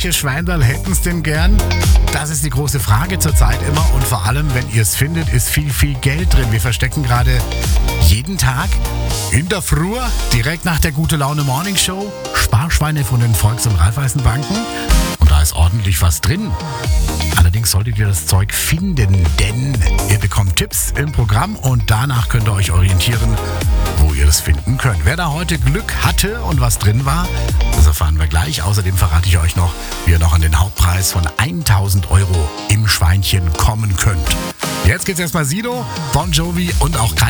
welche Schweinerl hätten's denn gern? Das ist die große Frage zurzeit immer und vor allem, wenn ihr es findet, ist viel, viel Geld drin. Wir verstecken gerade jeden Tag in der Früh, direkt nach der Gute-Laune-Morning-Show, Sparschweine von den Volks- und Raiffeisenbanken. Und da ist ordentlich was drin. Allerdings solltet ihr das Zeug finden, denn ihr bekommt Tipps im Programm und danach könnt ihr euch orientieren, wo ihr das finden könnt. Wer da heute Glück hatte und was drin war, das erfahren wir gleich. Außerdem verrate ich euch noch, wie ihr noch an den Hauptpreis von 1.000 Euro im Schweinchen kommen könnt. Jetzt geht's erstmal Sido, Bon Jovi und auch